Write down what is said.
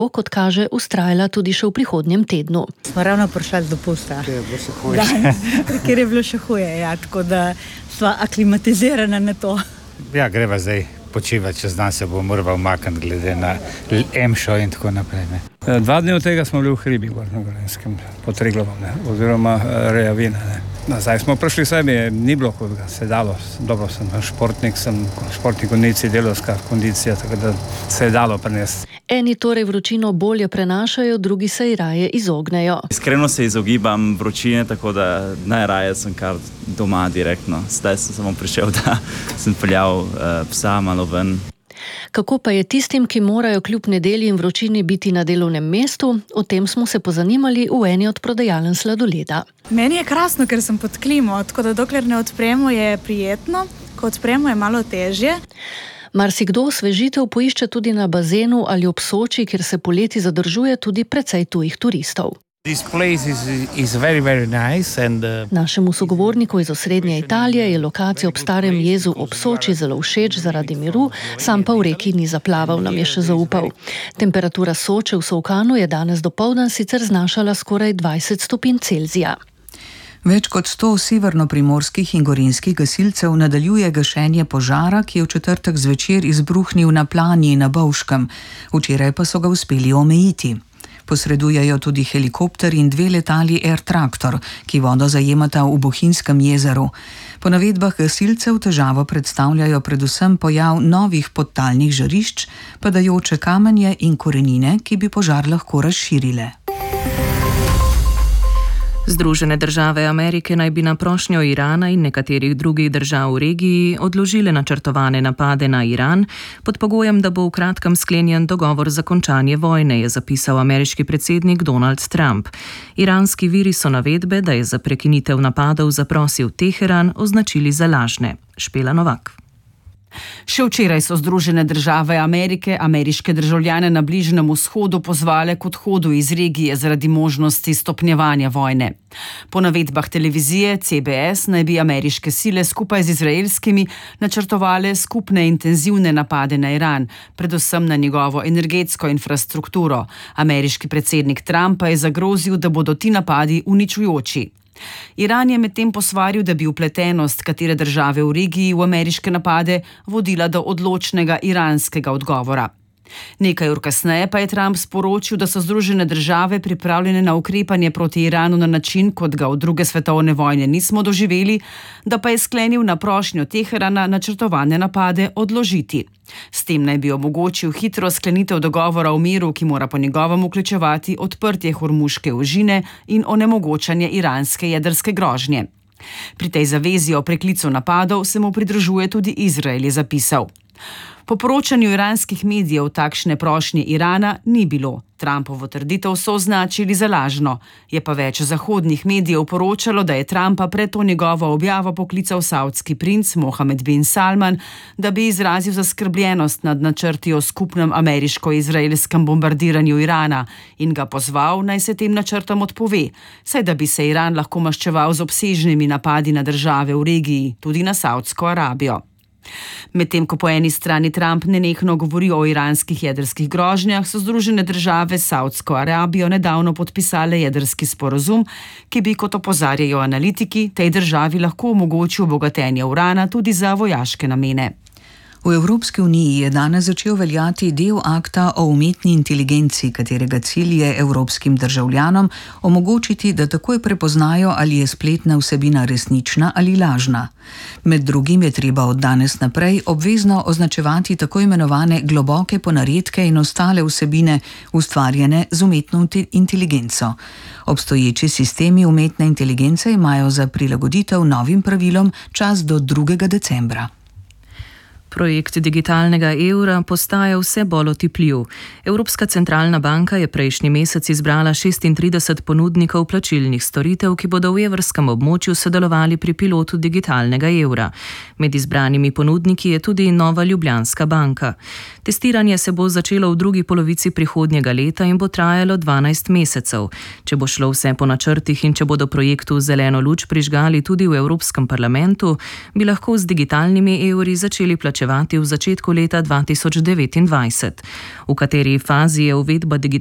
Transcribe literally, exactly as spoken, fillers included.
kot kaže, ustrajala tudi še v prihodnjem tednu. Smo ravno prišli do dopusta, ker je bilo še huje, ja, tako da sva aklimatizirana na to. Ja, greva zdaj počivati, čez dan se bo morala umakniti glede na emšo in tako naprej. Ne. Dva dni od tega smo bili v hribi, Gornjem Gorenjskem, pod Triglavom, ne, oziroma Rejavina. Ne. Nazaj smo prišli sebi, ni bilo hudega, se je dalo. Dobro, sem športnik, sem športni kondiciji, delovska kondicija, tako da se je dalo prenesti. Eni torej vročino bolje prenašajo, drugi se ji raje izognejo. Iskreno se izogibam vročine, tako da najraje sem kar doma direktno. Zdaj sem samo prišel, da sem peljal uh, psa malo ven. Kako pa je tistim, ki morajo kljub nedelji in vročini biti na delovnem mestu? O tem smo se pozanimali v eni od prodajaln sladoleda. Meni je krasno, ker sem pod klimo, tako da dokler ne odpremo, je prijetno, ko odpremo, je malo težje. Marsikdo osvežitev poišče tudi na bazenu ali ob Soči, kjer se poleti zadržuje tudi precej tujih turistov. This place is, is very, very nice and, uh... Našemu sogovorniku iz osrednje Italije je lokacija ob starem jezu ob Soči zelo všeč zaradi miru, sam pa v reki ni zaplaval, nam je še zaupal. Temperatura Soče v Solkanu je danes dopoldan sicer znašala skoraj dvajset stopinj Celzija. Več kot sto severnoprimorskih in gorenjskih gasilcev nadaljuje gašenje požara, ki je v četrtek zvečer izbruhnil na Planji na Bovškem. Včeraj pa so ga uspeli omejiti. Posredujejo tudi helikopter in dve letali Air Tractor, ki vodo zajemata v Bohinjskem jezeru. Po navedbah gasilcev težavo predstavljajo predvsem pojav novih podtalnih žarišč, padajoče kamenje in korenine, ki bi požar lahko razširile. Združene države Amerike naj bi na prošnjo Irana in nekaterih drugih držav v regiji odložile načrtovane napade na Iran pod pogojem, da bo v kratkem sklenjen dogovor za končanje vojne, je zapisal ameriški predsednik Donald Trump. Iranski viri so navedbe, da je za prekinitev napadov zaprosil Teheran, označili za lažne. Špela Novak. Še včeraj so Združene države Amerike ameriške državljane na Bližnjem vzhodu pozvale k odhodu iz regije zaradi možnosti stopnjevanja vojne. Po navedbah televizije C B S naj bi ameriške sile skupaj z izraelskimi načrtovale skupne intenzivne napade na Iran, predvsem na njegovo energetsko infrastrukturo. Ameriški predsednik Trump pa je zagrozil, da bodo ti napadi uničujoči. Iran je medtem posvaril, da bi vpletenost katere države v regiji v ameriške napade vodila do odločnega iranskega odgovora. Nekaj ur kasneje pa je Trump sporočil, da so Združene države pripravljene na ukrepanje proti Iranu na način, kot ga v druge svetovne vojne nismo doživeli, da pa je sklenil na prošnjo Teherana načrtovane napade odložiti. S tem naj bi omogočil hitro sklenitev dogovora o miru, ki mora po njegovem vključevati odprtje Hormuške ožine in onemogočanje iranske jedrske grožnje. Pri tej zavezi o preklicu napadov se mu pridružuje tudi Izrael, je zapisal. Po poročanju iranskih medijev takšne prošnje Irana ni bilo. Trumpovo trditev so označili za lažno. Je pa več zahodnih medijev poročalo, da je Trumpa pred to njegovo objavo poklical saudski princ Mohamed bin Salman, da bi izrazil zaskrbljenost nad načrti o skupnem ameriško-izraelskem bombardiranju Irana in ga pozval, naj se tem načrtom odpove, saj da bi se Iran lahko maščeval z obsežnimi napadi na države v regiji, tudi na Saudsko Arabijo. Medtem ko po eni strani Trump nenehno govori o iranskih jedrskih grožnjah, so Združene države s Saudsko Arabijo nedavno podpisale jedrski sporazum, ki bi, kot opozarjajo analitiki, tej državi lahko omogočil bogatenje urana tudi za vojaške namene. V Evropski uniji je danes začel veljati del akta o umetni inteligenci, katerega cilj je evropskim državljanom omogočiti, da takoj prepoznajo, ali je spletna vsebina resnična ali lažna. Med drugim je treba od danes naprej obvezno označevati tako imenovane globoke ponaredke in ostale vsebine, ustvarjene z umetno inteligenco. Obstoječi sistemi umetne inteligence imajo za prilagoditev novim pravilom čas do drugega decembra. Projekt digitalnega evra postaja vse bolj otipljiv. Evropska centralna banka je prejšnji mesec izbrala šestintrideset ponudnikov plačilnih storitev, ki bodo v evrskem območju sodelovali pri pilotu digitalnega evra. Med izbranimi ponudniki je tudi Nova Ljubljanska banka. Testiranje se bo začelo v drugi polovici prihodnjega leta in bo trajalo dvanajst mesecev. Če bo šlo vse po načrtih in če bodo projektu zeleno luč prižgali tudi v Evropskem parlamentu, bi lahko z digitalnimi evri začeli plačevati uresničevati v začetku leta dva tisoč devetindvajset. V kateri fazi je uvedba digitalnega